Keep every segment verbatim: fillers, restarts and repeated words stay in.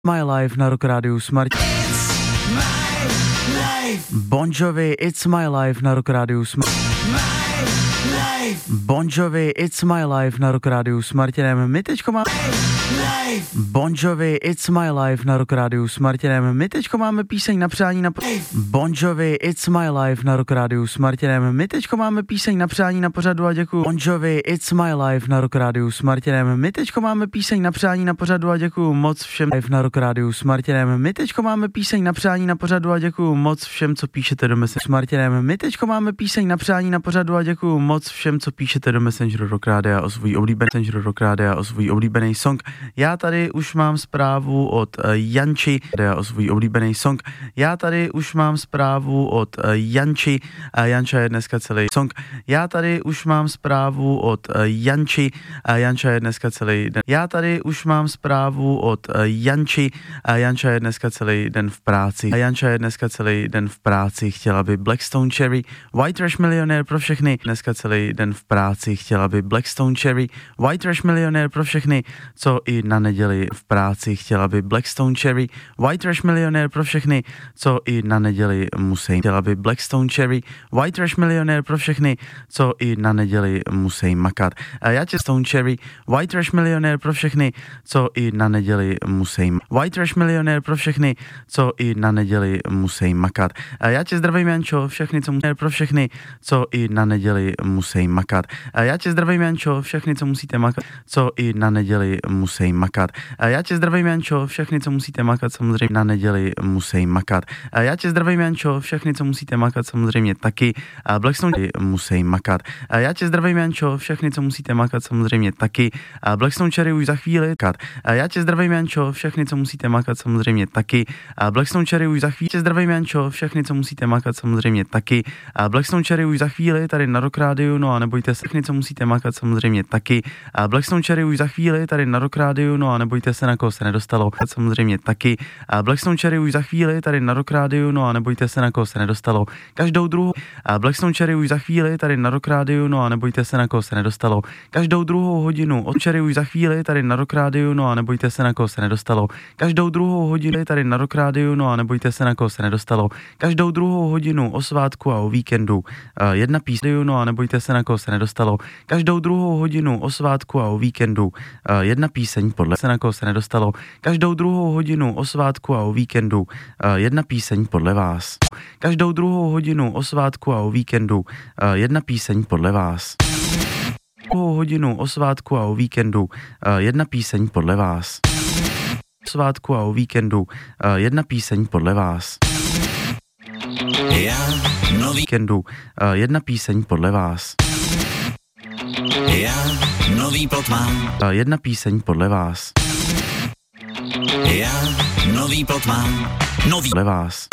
My Life na Rock Rádiu Smrt. Bon Jovi, It's My Life na Rock Rádiu Smrt. Bon Jovi, It's My Life na Rock Rádiu s Martinem. My teďko máme Bon Jovi, It's My Life na Rock Rádiu s Martinem. My teďko máme píseň na přání na Bon Jovi, It's My Life na Rock Rádiu s Martinem. My teďko máme píseň na přání na pořadu a děkuju. Bon Jovi, It's My Life na Rock Rádiu s Martinem. My teďko máme píseň na přání na pořadu a děkuju moc všem live na Rock Rádiu s Martinem. My teďko máme píseň na přání na pořadu a děkuju moc všem, co píšete do Messengeru s Martinem. My teďko máme píseň na přání na pořadu a děkuju moc všem, co píšete do Messengeru Rock Rádia o svůj oblíbený Messengeru Rock Rádia o svůj oblíbený song. Já tady už mám zprávu od uh, Janči o svůj oblíbený song. Já tady už mám zprávu od uh, Janči. Uh, Janča je dneska celý song. Já tady už mám zprávu od uh, Janči. Uh, Janča je dneska celý den. Já tady už mám zprávu od uh, Janči. Uh, Janča je dneska celý den v práci. Uh, Janča je dneska celý den v práci. Chtěla by Blackstone Cherry, White Trash Millionaire pro všechny. Dneska celý den v práci. Chtěla by Blackstone Cherry, White Trash Millionaire pro všechny, co i na neděli v práci. Chtěla by Blackstone Cherry, White Trash Millionaire pro všechny, co i na neděli musí. Chtěla by Blackstone Cherry, White Trash Millionaire pro všechny, co i na neděli musí makat. A já tě Stone Cherry, White Trash Millionaire pro všechny, co i na neděli musí. White Trash Millionaire pro všechny, co i na neděli musí makat. A já tě zdravím, Jančo, všechny, co musí pro všechny, co i na neděli musí makat. A já tě zdravím, Jančo, všechny, co musíte makat, co i na neděli musí makat. A já tě zdravím, Jančo, všechny, co musíte makat, samozřejmě na neděli musí makat. A já tě zdravím, Jančo, všechny, co musíte makat, samozřejmě taky. A Blackstone musí makat. A já tě zdravím, Jančo, všechny, co musíte makat, samozřejmě taky. A Blackstone Cherry už za chvíli makat. A já tě zdravím, Jančo, všechny, co musíte makat, samozřejmě taky. A Blackstone Cherry už za chvíli tě zdravím, Jančo, všechny, co musíte makat, samozřejmě taky. A Blackstone Cherry už za chvíli tady na Rock Rádiu, no a nebojte se, všechny, co musíte makat, samozřejmě taky. A Blackstone Cherry už za chvíli tady na Rock Rádiu, no a nebojte se, na koho se nedostalo, samozřejmě taky. A Blackstone Cherry už za chvíli tady na Rock Rádiu, no a nebojte se, na koho se nedostalo. Každou druhou. A Blackstone Cherry už za chvíli tady na Rock Rádiu, no a nebojte se, na koho se nedostalo. Každou druhou hodinu od Cherry už za chvíli tady na Rock Rádiu, no a nebojte se, na koho se nedostalo. Každou druhou hodinu tady na Rock Rádiu, no a nebojte se, na koho se nedostalo. Každou druhou hodinu o svátku a o víkendu jedna píseň, no a nebojte se, na koho se nedostalo. Každou druhou hodinu o svátku a o víkendu jedna píseň podle se, na koho se nedostalo. Každou druhou hodinu o svátku a o víkendu jedna píseň podle vás. Každou druhou hodinu o svátku a o víkendu jedna píseň podle vás. Druhou hodinu o svátku a o víkendu jedna píseň podle vás. Svátku a o víkendu jedna píseň podle vás. Já nový Víkendu jedna píseň podle vás. Já nový plot mám. Jedna píseň podle vás. Já nový plot mám. Nový Podle vás.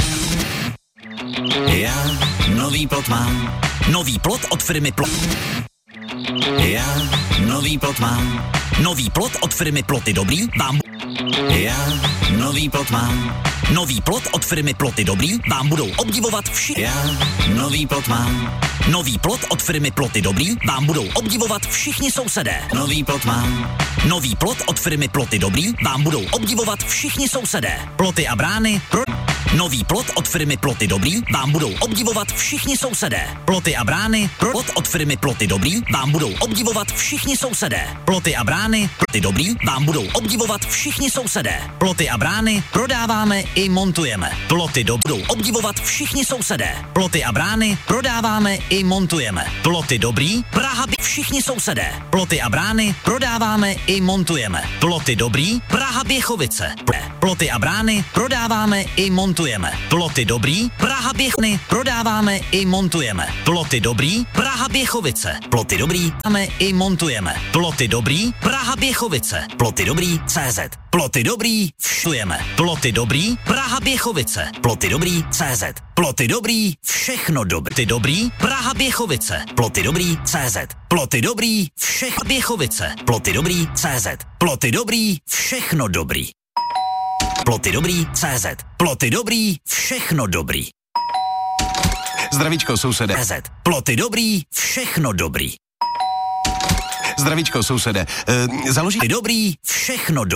Já nový plot mám. Nový plot od firmy Plot. Já nový plot mám. Nový plot od firmy Ploty Dobrý vám. Já nový plot mám. Nový plot od firmy Ploty Dobrý vám budou obdivovat všichni. Já nový plot mám. Nový plot od firmy Ploty Dobrý vám budou obdivovat všichni sousedé. Nový plot mám. Nový plot od firmy Ploty Dobrý vám budou obdivovat všichni sousedé. Ploty a brány pro... Nový plot od firmy Ploty Dobrý vám budou obdivovat všichni sousedé. Ploty a brány pro... Plot od firmy Ploty Dobrý vám budou obdivovat všichni sousedé. Ploty a brány Ploty Dobrý vám budou obdivovat všichni sousedé. Ploty a brány prodáváme i montujeme. Ploty do budou obdivovat všichni sousedé. Ploty a brány prodáváme i montujeme. Ploty Dobrý Praha by všichni sousedé. Ploty a brány prodáváme i montujeme. Ploty Dobrý Praha Běchovice. Ploty a brány prodáváme i montujeme. Ploty Dobrý Praha Běchny prodáváme i montujeme. Ploty Dobrý Praha Běchovice. Ploty Dobrý máme i montujeme. Ploty Dobrý Praha Běchovice. Ploty Dobrý C Z. Ploty Dobrý všujeme. Ploty Dobrý Praha Běchovice. Ploty Dobrý C Z. Ploty Dobrý všechno dobrý. Ploty Dobrý Praha Běchovice. Ploty Dobrý C Z. Ploty Dobrý všechno Běchovice. Ploty Dobrý C Z. Ploty Dobrý všechno dobrý. Ploty Dobrý C Z. Ploty Dobrý všechno dobrý. Zdravíčko, sousede. C Z. Ploty Dobrý všechno dobrý. Zdravíčko, sousede. E, založí... Dobrý všechno dobrý.